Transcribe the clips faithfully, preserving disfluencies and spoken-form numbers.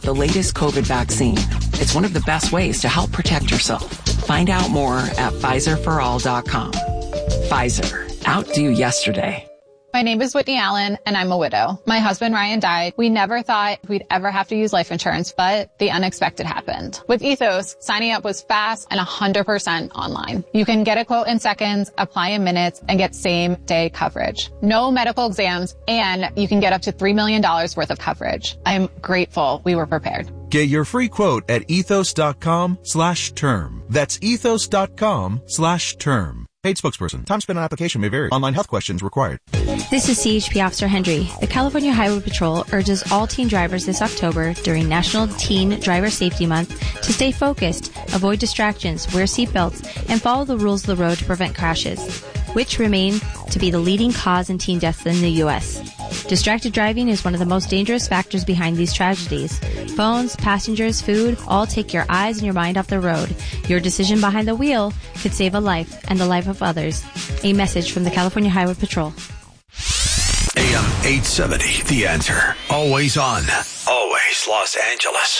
the latest COVID vaccine. It's one of the best ways to help protect yourself. Find out more at Pfizer for all dot com. Pfizer. Outdo yesterday. My name is Whitney Allen, and I'm a widow. My husband, Ryan, died. We never thought we'd ever have to use life insurance, but the unexpected happened. With Ethos, signing up was fast and one hundred percent online. You can get a quote in seconds, apply in minutes, and get same-day coverage. No medical exams, and you can get up to three million dollars worth of coverage. I'm grateful we were prepared. Get your free quote at ethos.com slash term. That's ethos.com slash term. Paid spokesperson. Time spent on application may vary. Online health questions required. This is C H P Officer Hendry. The California Highway Patrol urges all teen drivers this October during National Teen Driver Safety Month to stay focused, avoid distractions, wear seatbelts, and follow the rules of the road to prevent crashes, which remain to be the leading cause in teen deaths in the U S Distracted driving is one of the most dangerous factors behind these tragedies. Phones, passengers, food, all take your eyes and your mind off the road. Your decision behind the wheel could save a life and the life of others. A message from the California Highway Patrol. A M eight seventy, The Answer. Always on. Always Los Angeles.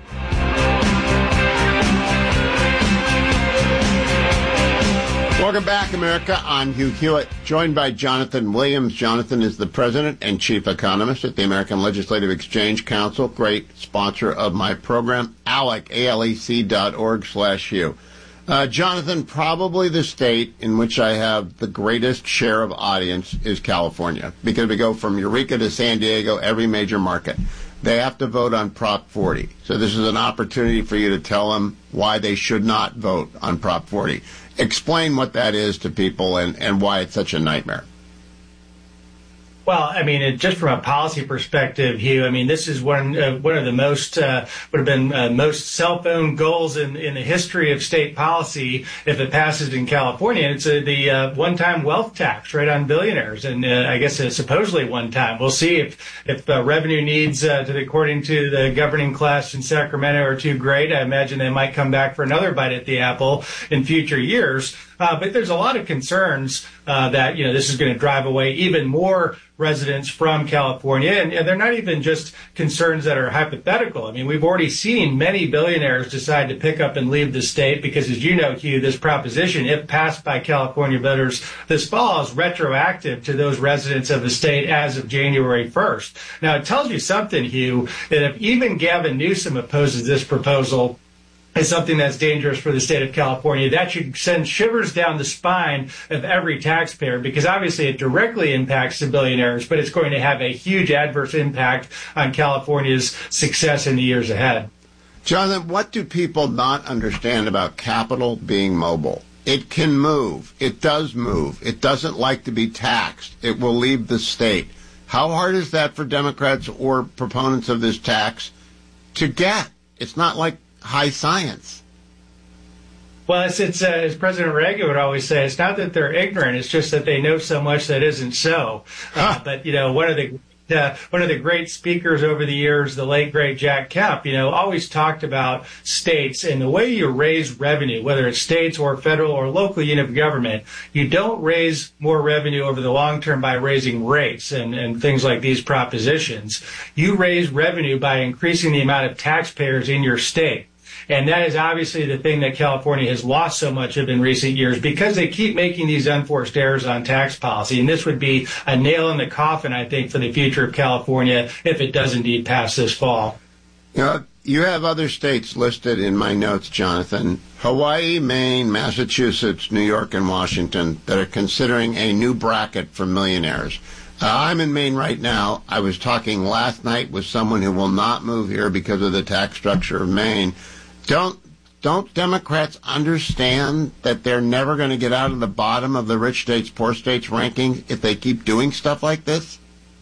Welcome back, America. I'm Hugh Hewitt, joined by Jonathan Williams. Jonathan is the president and chief economist at the American Legislative Exchange Council, great sponsor of my program, ALEC, A L E C dot org slash Hugh. Uh, Jonathan, probably the state in which I have the greatest share of audience is California, because we go from Eureka to San Diego, every major market. They have to vote on Prop forty. So this is an opportunity for you to tell them why they should not vote on Prop forty. Explain what that is to people and, and why it's such a nightmare. Well, I mean, it, just from a policy perspective, Hugh, I mean, this is one uh, one of the most, uh, would have been uh, most cell phone goals in, in the history of state policy if it passes in California. And it's uh, the uh, one-time wealth tax, right, on billionaires. And uh, I guess it's supposedly one time. We'll see if, if uh, revenue needs, uh, to the, according to the governing class in Sacramento, are too great. I imagine they might come back for another bite at the apple in future years. Uh, but there's a lot of concerns uh, that, you know, this is going to drive away even more residents from California. And, and they're not even just concerns that are hypothetical. I mean, we've already seen many billionaires decide to pick up and leave the state because, as you know, Hugh, this proposition, if passed by California voters this fall, is retroactive to those residents of the state as of January first. Now, it tells you something, Hugh, that if even Gavin Newsom opposes this proposal, is something that's dangerous for the state of California. That should send shivers down the spine of every taxpayer, because obviously it directly impacts the billionaires, but it's going to have a huge adverse impact on California's success in the years ahead. Jonathan, what do people not understand about capital being mobile? It can move. It does move. It doesn't like to be taxed. It will leave the state. How hard is that for Democrats or proponents of this tax to get? It's not like high science. Well, it's, it's uh, as President Reagan would always say, it's not that they're ignorant, it's just that they know so much that isn't so. Uh, huh. But, you know, one of the uh, one of the great speakers over the years, the late, great Jack Kemp, you know, always talked about states and the way you raise revenue, whether it's states or federal or local unit of government. You don't raise more revenue over the long term by raising rates and, and things like these propositions. You raise revenue by increasing the amount of taxpayers in your state. And that is obviously the thing that California has lost so much of in recent years, because they keep making these unforced errors on tax policy. And this would be a nail in the coffin, I think, for the future of California if it does indeed pass this fall. You know, you have other states listed in my notes, Jonathan. Hawaii, Maine, Massachusetts, New York, and Washington that are considering a new bracket for millionaires. Uh, I'm in Maine right now. I was talking last night with someone who will not move here because of the tax structure of Maine. Don't don't Democrats understand that they're never going to get out of the bottom of the rich states, poor states ranking if they keep doing stuff like this?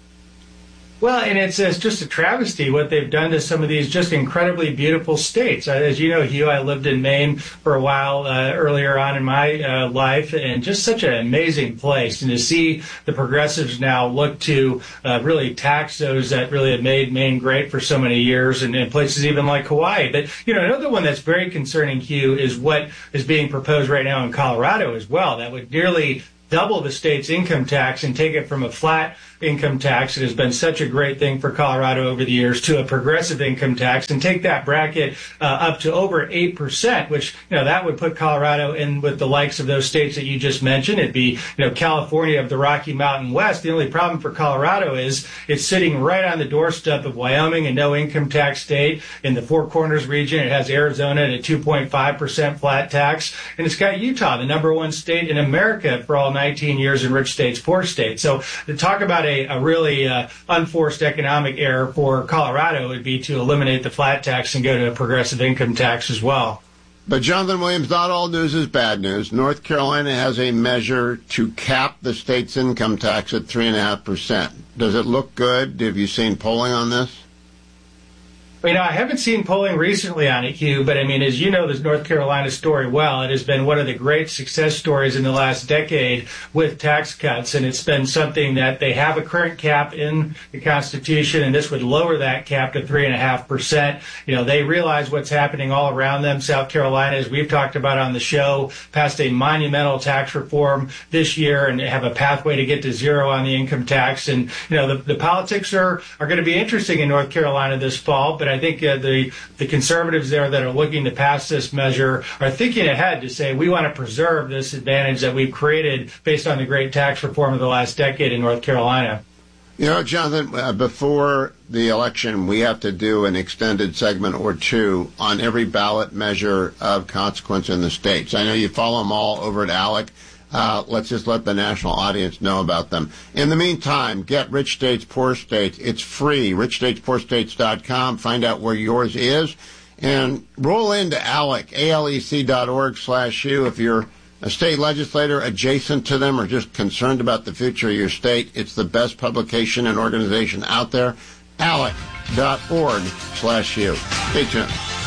Well, and it's, it's just a travesty what they've done to some of these just incredibly beautiful states. As you know, Hugh, I lived in Maine for a while uh, earlier on in my uh, life, and just such an amazing place. And to see the progressives now look to uh, really tax those that really have made Maine great for so many years, and in places even like Hawaii. But, you know, another one that's very concerning, Hugh, is what is being proposed right now in Colorado as well. That would nearly double the state's income tax and take it from a flat income tax, it has been such a great thing for Colorado over the years, to a progressive income tax, and take that bracket uh, up to over eight percent, which, you know, that would put Colorado in with the likes of those states that you just mentioned. It'd be, you know, California of the Rocky Mountain West. The only problem for Colorado is it's sitting right on the doorstep of Wyoming, a no income tax state. In the Four Corners region, it has Arizona at a two point five percent flat tax, and it's got Utah, the number one state in America for all nineteen years in rich states, poor states. So to talk about a, a really uh, unforced economic error for Colorado would be to eliminate the flat tax and go to a progressive income tax as well. But Jonathan Williams, not all news is bad news. North Carolina has a measure to cap the state's income tax at three point five percent. Does it look good? Have you seen polling on this? You know, I haven't seen polling recently on it, Hugh, but I mean, as you know, this North Carolina story well, it has been one of the great success stories in the last decade with tax cuts, and it's been something that they have a current cap in the Constitution, and this would lower that cap to three and a half percent. You know, they realize what's happening all around them. South Carolina, as we've talked about on the show, passed a monumental tax reform this year and have a pathway to get to zero on the income tax. And, you know, the, the politics are, are going to be interesting in North Carolina this fall, but I think uh, the the conservatives there that are looking to pass this measure are thinking ahead to say we want to preserve this advantage that we've created based on the great tax reform of the last decade in North Carolina. You know, Jonathan, uh, before the election, we have to do an extended segment or two on every ballot measure of consequence in the states. I know you follow them all over at ALEC. Uh, let's just let the national audience know about them. In the meantime, get Rich States, Poor States. It's free. rich states poor states dot com. Find out where yours is. And roll into ALEC, A L E C dot org slash U. If you're a state legislator adjacent to them or just concerned about the future of your state, it's the best publication and organization out there. ALEC dot org slash U. Stay tuned.